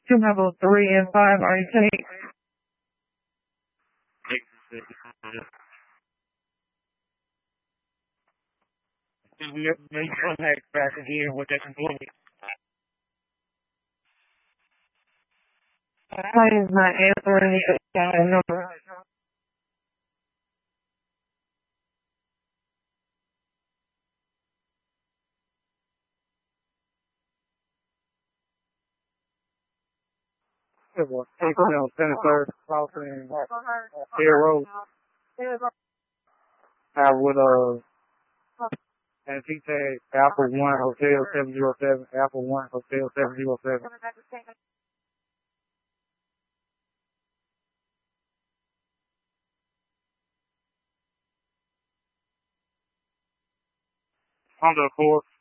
to level 3 and 5 are you taking? Make contact back again with that component. Why is not answering the number? It was 23rd, crossing Fair Road. I would, and he said Apple 1 Hotel 707, Apple 1 Hotel 707. On the 4th.